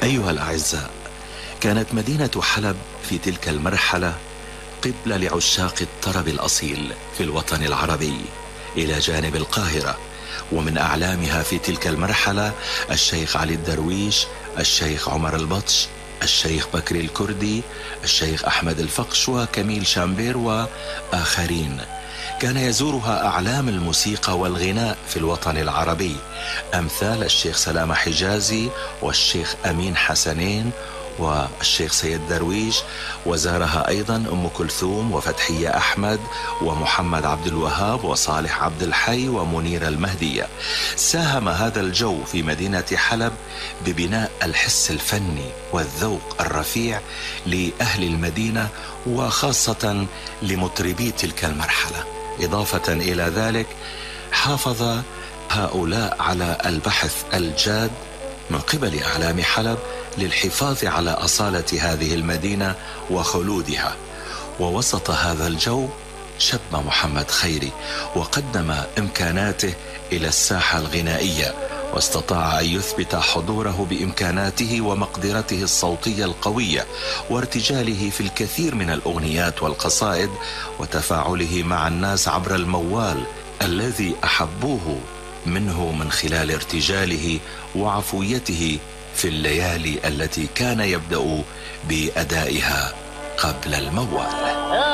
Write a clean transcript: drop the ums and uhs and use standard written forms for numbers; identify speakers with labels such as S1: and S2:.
S1: أيها الأعزاء، كانت مدينة حلب في تلك المرحلة قبلة لعشاق الطرب الأصيل في الوطن العربي إلى جانب القاهرة، ومن أعلامها في تلك المرحلة الشيخ علي الدرويش، الشيخ عمر البطش، الشيخ بكري الكردي، الشيخ أحمد الفقش وكميل شامبير وآخرين. كان يزورها أعلام الموسيقى والغناء في الوطن العربي أمثال الشيخ سلامة حجازي والشيخ أمين حسنين والشيخ سيد درويش، وزارها أيضا أم كلثوم وفتحية أحمد ومحمد عبد الوهاب وصالح عبد الحي ومنير المهدية. ساهم هذا الجو في مدينة حلب ببناء الحس الفني والذوق الرفيع لأهل المدينة وخاصة لمطربي تلك المرحلة. إضافة إلى ذلك حافظ هؤلاء على البحث الجاد من قبل أعلام حلب للحفاظ على أصالة هذه المدينة وخلودها. ووسط هذا الجو شب محمد خيري وقدم إمكاناته إلى الساحة الغنائية، واستطاع أن يثبت حضوره بإمكاناته ومقدرته الصوتية القوية وارتجاله في الكثير من الأغنيات والقصائد وتفاعله مع الناس عبر الموال الذي أحبوه منه من خلال ارتجاله وعفويته في الليالي التي كان يبدأ بأدائها قبل الموال.